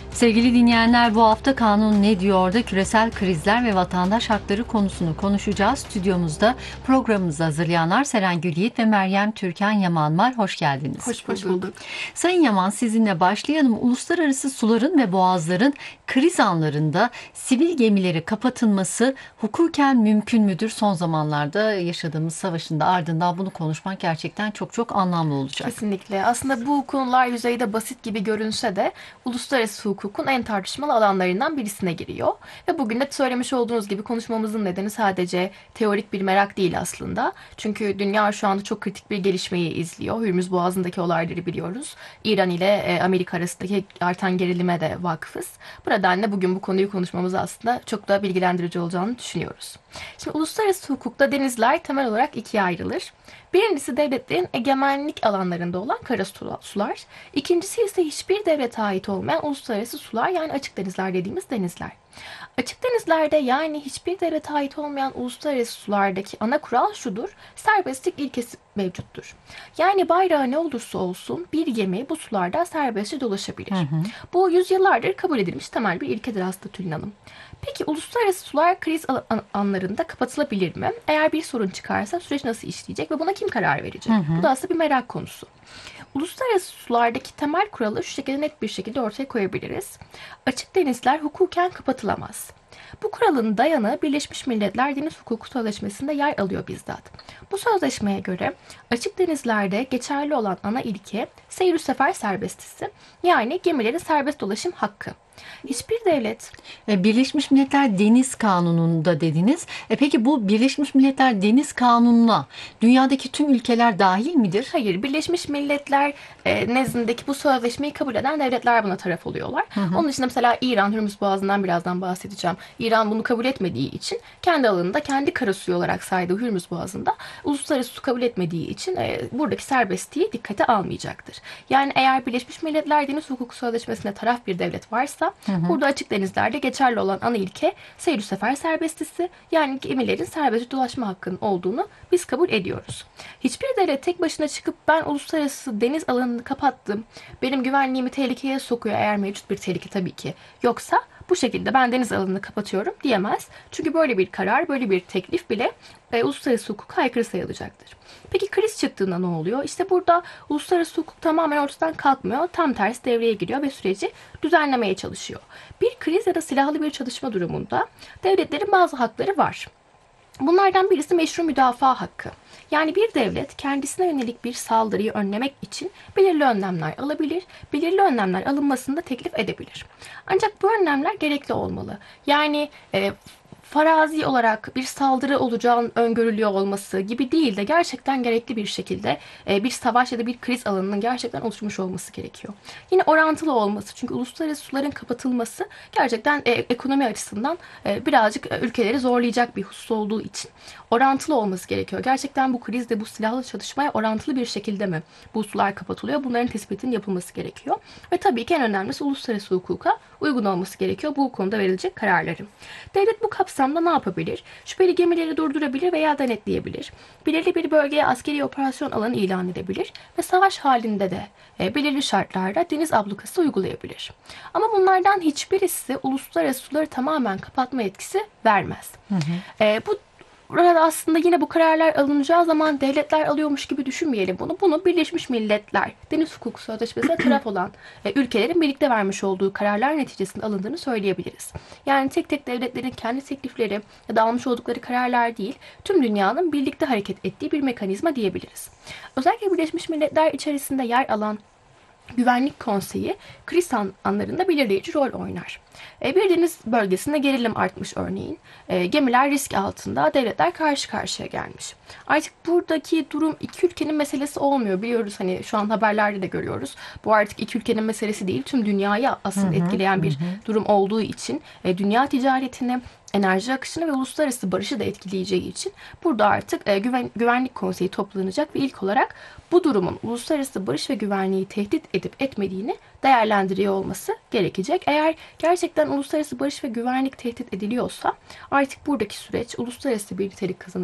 Sevgili dinleyenler, bu hafta Kanun Ne Diyor'da küresel krizler ve vatandaş hakları konusunu konuşacağız. Stüdyomuzda programımızı hazırlayanlar Seren Gülyiğit ve Meryem Türkan Yaman var. Hoş geldiniz. Hoş bulduk. Sayın Yaman, sizinle başlayalım. Uluslararası suların ve boğazların kriz anlarında sivil gemileri kapatılması hukuken mümkün müdür? Son zamanlarda yaşadığımız savaşın da ardından bunu konuşmak gerçekten çok anlamlı olacak. Kesinlikle. Aslında bu konular yüzeyde basit gibi görünse de uluslararası hukukun en tartışmalı alanlarından birisine giriyor. Ve bugün de söylemiş olduğunuz gibi konuşmamızın nedeni sadece teorik bir merak değil aslında. Çünkü dünya şu anda çok kritik bir gelişmeyi izliyor. Hürmüz Boğazı'ndaki olayları biliyoruz. İran ile Amerika arasındaki artan gerilime de vakıfız. Bu nedenle bugün bu konuyu konuşmamız aslında çok da bilgilendirici olacağını düşünüyoruz. Şimdi uluslararası hukukta denizler temel olarak ikiye ayrılır. Birincisi devletlerin egemenlik alanlarında olan kara sular. İkincisi ise hiçbir devlete ait olmayan uluslararası sular, yani açık denizler dediğimiz denizler. Açık denizlerde, yani hiçbir devlete ait olmayan uluslararası sulardaki ana kural şudur: serbestlik ilkesi mevcuttur. Yani bayrağı ne olursa olsun bir gemi bu sularda serbestçe dolaşabilir. Bu yüzyıllardır kabul edilmiş temel bir ilkedir aslında Tülin Hanım. Peki uluslararası sular kriz anlarında kapatılabilir mi? Eğer bir sorun çıkarsa süreç nasıl işleyecek ve buna kim karar verecek? Bu da aslında bir merak konusu. Uluslararası sulardaki temel kuralı şu şekilde net bir şekilde ortaya koyabiliriz. Açık denizler hukuken kapatılamaz. Bu kuralın dayanığı Birleşmiş Milletler Deniz Hukuku Sözleşmesi'nde yer alıyor bizzat. Bu sözleşmeye göre açık denizlerde geçerli olan ana ilke seyir sefer serbestisi, yani gemilerin serbest dolaşım hakkı. Hiçbir devlet Birleşmiş Milletler Deniz Kanunu'nda dediniz. Peki bu Birleşmiş Milletler Deniz Kanunu'na dünyadaki tüm ülkeler dahil midir? Hayır, Birleşmiş Milletler nezdindeki bu sözleşmeyi kabul eden devletler buna taraf oluyorlar. Onun dışında mesela İran, Hürmüz Boğazı'ndan birazdan bahsedeceğim. İran bunu kabul etmediği için kendi alanında, kendi karasuyu olarak saydığı Hürmüz Boğazı'nda uluslararası su kabul etmediği için buradaki serbestliği dikkate almayacaktır. Yani eğer Birleşmiş Milletler Deniz Hukuku Sözleşmesi'ne taraf bir devlet varsa burada açık denizlerde geçerli olan ana ilke seyir sefer serbestisi, yani gemilerin serbestçe dolaşma hakkının olduğunu biz kabul ediyoruz. Hiçbir devlet tek başına çıkıp ben uluslararası deniz alanını kapattım, benim güvenliğimi tehlikeye sokuyor, eğer mevcut bir tehlike tabii ki yoksa, bu şekilde ben deniz alanını kapatıyorum diyemez. Çünkü böyle bir karar, böyle bir teklif bile uluslararası hukuka aykırı sayılacaktır. Peki kriz çıktığında ne oluyor? İşte burada uluslararası hukuk tamamen ortadan kalkmıyor. Tam tersi devreye giriyor ve süreci düzenlemeye çalışıyor. Bir kriz ya da silahlı bir çatışma durumunda devletlerin bazı hakları var. Bunlardan birisi meşru müdafaa hakkı. Yani bir devlet kendisine yönelik bir saldırıyı önlemek için belirli önlemler alabilir, belirli önlemler alınmasını da teklif edebilir. Ancak bu önlemler gerekli olmalı. Yani farazi olarak bir saldırı olacağının öngörülüyor olması gibi değil de gerçekten gerekli bir şekilde bir savaş ya da bir kriz alanının gerçekten oluşmuş olması gerekiyor. Yine orantılı olması, çünkü uluslararası suların kapatılması gerçekten ekonomi açısından birazcık ülkeleri zorlayacak bir husus olduğu için orantılı olması gerekiyor. Gerçekten bu krizde, bu silahlı çatışmaya orantılı bir şekilde mi bu sular kapatılıyor? Bunların tespitinin yapılması gerekiyor. Ve tabii ki en önemlisi uluslararası hukuka uygun olması gerekiyor bu konuda verilecek kararların. Devlet bu kapsamda ne yapabilir? Şüpheli gemileri durdurabilir veya denetleyebilir. Belirli bir bölgeye askeri operasyon alanı ilan edebilir ve savaş halinde de belirli şartlarda deniz ablukası uygulayabilir. Ama bunlardan hiçbirisi uluslararası suları tamamen kapatma etkisi vermez. Bu Burada aslında yine bu kararlar alınacağı zaman devletler alıyormuş gibi düşünmeyelim bunu. Bunu Birleşmiş Milletler Deniz Hukuku Sözleşmesi'ne taraf olan ülkelerin birlikte vermiş olduğu kararlar neticesinde alındığını söyleyebiliriz. Yani tek tek devletlerin kendi teklifleri ya da almış oldukları kararlar değil, tüm dünyanın birlikte hareket ettiği bir mekanizma diyebiliriz. Özellikle Birleşmiş Milletler içerisinde yer alan Güvenlik Konseyi kriz anlarında belirleyici rol oynar. Bir deniz bölgesinde gerilim artmış örneğin. Gemiler risk altında, devletler karşı karşıya gelmiş. Artık buradaki durum iki ülkenin meselesi olmuyor. Biliyoruz, hani şu an haberlerde de görüyoruz. Bu artık iki ülkenin meselesi değil, tüm dünyayı aslında etkileyen bir durum olduğu için dünya ticaretini, enerji akışını ve uluslararası barışı da etkileyeceği için burada artık Güvenlik Konseyi toplanacak ve ilk olarak bu durumun uluslararası barış ve güvenliği tehdit edip etmediğini değerlendiriyor olması gerekecek. Eğer gerçekten uluslararası barış ve güvenlik tehdit ediliyorsa artık buradaki süreç uluslararası bir nitelik kazanacak